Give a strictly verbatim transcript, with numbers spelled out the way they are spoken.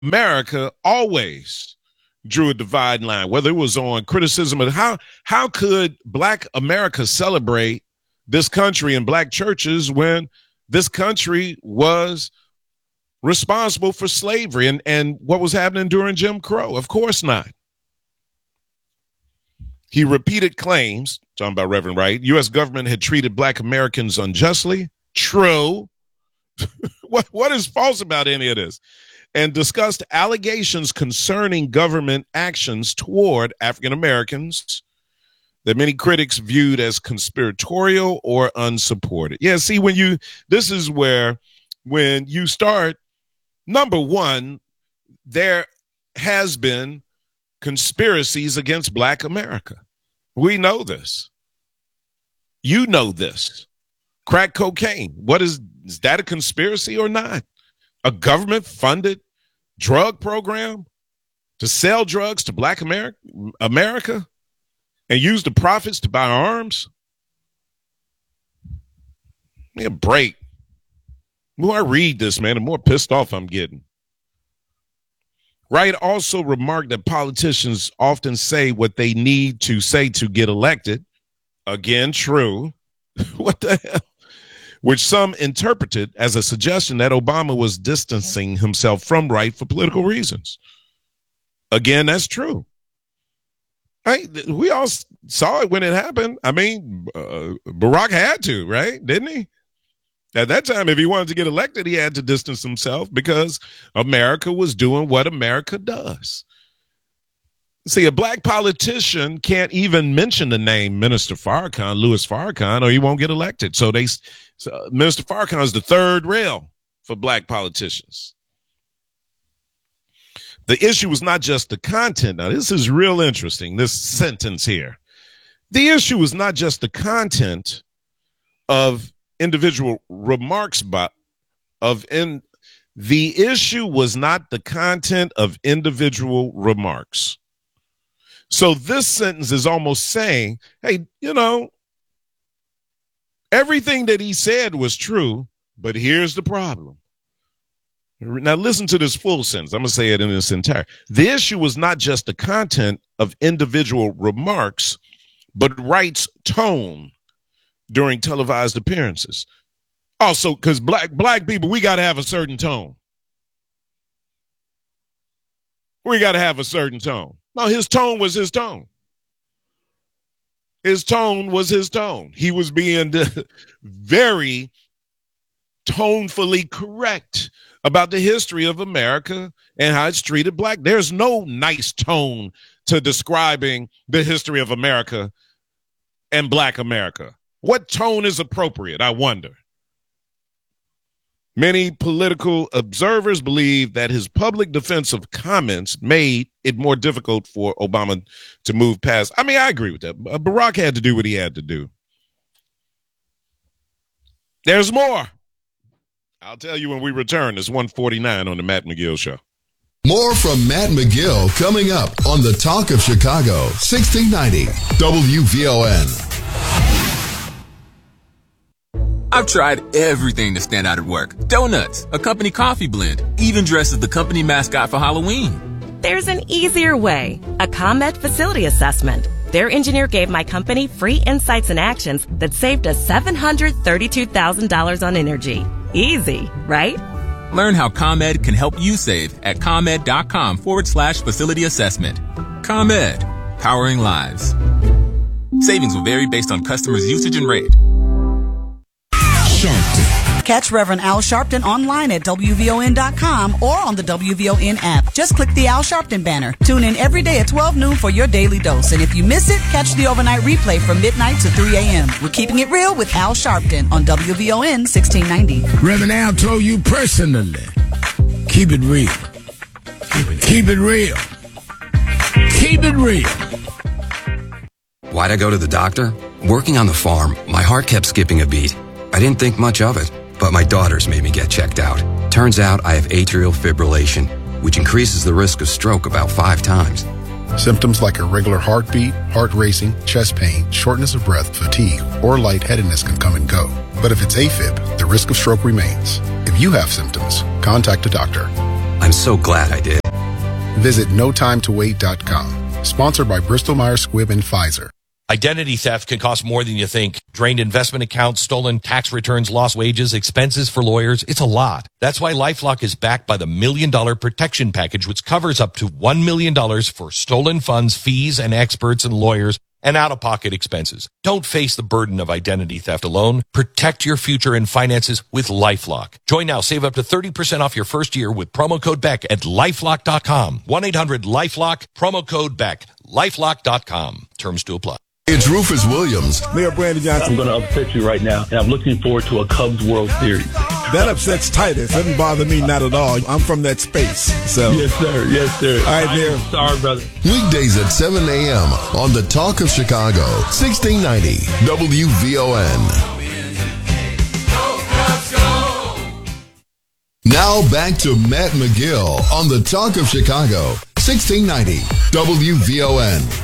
America always drew a dividing line, whether it was on criticism of how how could Black America celebrate this country and Black churches when this country was responsible for slavery and, and what was happening during Jim Crow? Of course not. He repeated claims, talking about Reverend Wright, U S government had treated Black Americans unjustly. True. what What is false about any of this? And discussed allegations concerning government actions toward African Americans that many critics viewed as conspiratorial or unsupported. Yeah, see, when you, this is where, when you start, number one, there has been conspiracies against Black America. We know this. You know this. Crack cocaine. What is, is that a conspiracy or not? A government-funded drug program to sell drugs to Black America, America and use the profits to buy arms? Give me a break. The more I read this, man, the more pissed off I'm getting. Wright also remarked that politicians often say what they need to say to get elected. Again, true. What the hell? Which some interpreted as a suggestion that Obama was distancing himself from Wright for political reasons. Again, that's true. Right? We all saw it when it happened. I mean, uh, Barack had to, right? Didn't he? At that time, if he wanted to get elected, he had to distance himself because America was doing what America does. See, a Black politician can't even mention the name Minister Farrakhan, Louis Farrakhan, or he won't get elected. So they, so Minister Farrakhan is the third rail for Black politicians. The issue was not just the content. Now, this is real interesting, this sentence here. The issue was not just the content of individual remarks, but of in the issue was not the content of individual remarks. So this sentence is almost saying, hey, you know, everything that he said was true, but here's the problem. Now listen to this full sentence. I'm going to say it in its entirety. The issue was not just the content of individual remarks, but Wright's tone during televised appearances. Also, because black black people, we got to have a certain tone. We got to have a certain tone. No, his tone was his tone. His tone was his tone. He was being very tonefully correct about the history of America and how it's treated Black. There's no nice tone to describing the history of America and Black America. What tone is appropriate, I wonder? Many political observers believe that his public defensive comments made it more difficult for Obama to move past. I mean, I agree with that. Barack had to do what he had to do. There's more. I'll tell you when we return. It's one forty-nine on the Matt McGill Show. More from Matt McGill coming up on the Talk of Chicago, sixteen ninety W V O N. I've tried everything to stand out at work. Donuts, a company coffee blend, even dressed as the company mascot for Halloween. There's an easier way. A ComEd facility assessment. Their engineer gave my company free insights and actions that saved us seven hundred thirty-two thousand dollars on energy. Easy, right? Learn how ComEd can help you save at ComEd.com forward slash facility assessment. ComEd, powering lives. Savings will vary based on customers' usage and rate. Sharpton. Catch Reverend Al Sharpton online at W V O N dot com or on the W V O N app. Just click the Al Sharpton banner. Tune in every day at twelve noon for your daily dose. And if you miss it, catch the overnight replay from midnight to three a.m. We're keeping it real with Al Sharpton on W V O N sixteen ninety. Reverend Al told you personally, keep it real. Keep it, keep it real. Keep it real. Why'd I go to the doctor? Working on the farm, my heart kept skipping a beat. I didn't think much of it, but my daughters made me get checked out. Turns out I have atrial fibrillation, which increases the risk of stroke about five times. Symptoms like irregular heartbeat, heart racing, chest pain, shortness of breath, fatigue, or lightheadedness can come and go. But if it's AFib, the risk of stroke remains. If you have symptoms, contact a doctor. I'm I'm so glad I did. Visit no time to wait dot com. Sponsored by Bristol Myers Squibb and Pfizer. Identity theft can cost more than you think. Drained investment accounts, stolen tax returns, lost wages, expenses for lawyers. It's a lot. That's why LifeLock is backed by the Million Dollar Protection Package, which covers up to one million dollars for stolen funds, fees, and experts and lawyers, and out-of-pocket expenses. Don't face the burden of identity theft alone. Protect your future and finances with LifeLock. Join now. Save up to thirty percent off your first year with promo code Beck at lifelock dot com. one eight hundred lifelock, promo code Beck, lifelock dot com. Terms to apply. It's Rufus Williams. Mayor Brandon Johnson. I'm going to upset you right now, and I'm looking forward to a Cubs World Series. That upsets Titus. Doesn't bother me, not at all. I'm from that space. So yes, sir. Yes, sir. All right, Mayor. Sorry, brother. Weekdays at seven a.m. on the Talk of Chicago, sixteen ninety W V O N. Now back to Matt McGill on the Talk of Chicago, sixteen ninety W V O N.